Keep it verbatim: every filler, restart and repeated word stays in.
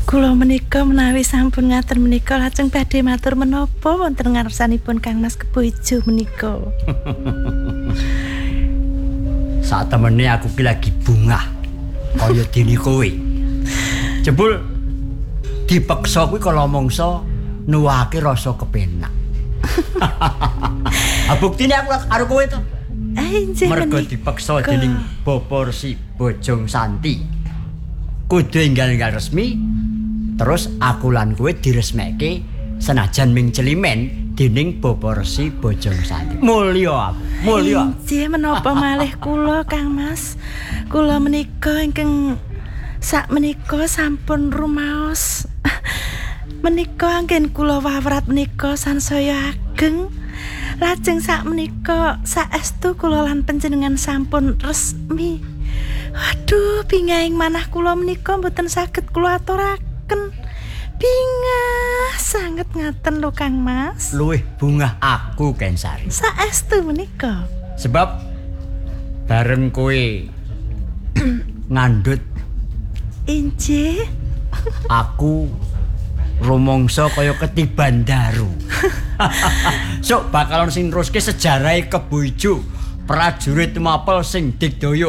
Kula menika menawi sampun ngaten menika lajeng badhe matur menapa wonten ngarsanipun Kang Mas Kebojo menika. Saat temene aku ki lagi bungah kaya dene kowe. Jebul dipeksa kuwi kala mangsa nuwake rasa kepenak. Ah buktine aku karo kowe to. Mergo dipeksa dening Bapak Resi Bojong Santi. Kudu enggal-enggal resmi, terus aku lan kowe diresmeke senajan ming celimen dening Bapak Resi Bojong Santi. Mulya, mulya. Inggih menapa malih kula Kang Mas. Kula menika ingkang sak menika sampun rumaos. Menika anggen kula wawrat menika sansaya ageng. Lajeng sak menika saestu kula lan panjenengan sampun resmi. Waduh, pingaing manah kula menika mboten saged kula aturaken. Bingah sanget ngaten lho Kang Mas. Luwih bungah aku Kensari. Saestu menika. Sebab bareng kowe ngandhut injih. Aku rumangsa kaya ketiban daru. Sok bakalan sing neruske sejarahe Kebo Ijo, prajurit mapel sing digdaya.